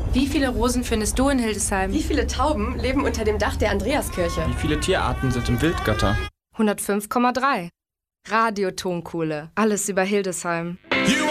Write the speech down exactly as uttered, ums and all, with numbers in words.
Wie viele Rosen findest du in Hildesheim? Wie viele Tauben leben unter dem Dach der Andreaskirche? Wie viele Tierarten sind im Wildgatter? hundertfünf Komma drei. Radio Tonkohle. Alles über Hildesheim.